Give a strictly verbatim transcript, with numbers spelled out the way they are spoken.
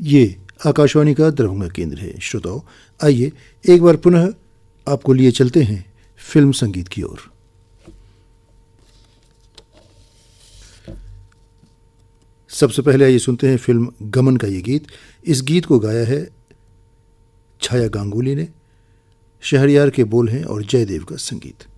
ये आकाशवाणी का दरभंगा केंद्र है। श्रोताओं, आइए एक बार पुनः आपको लिए चलते हैं फिल्म संगीत की ओर। सबसे पहले आइए सुनते हैं फिल्म गमन का ये गीत। इस गीत को गाया है छाया गांगुली ने। शहरयार के बोल हैं और जयदेव का संगीत।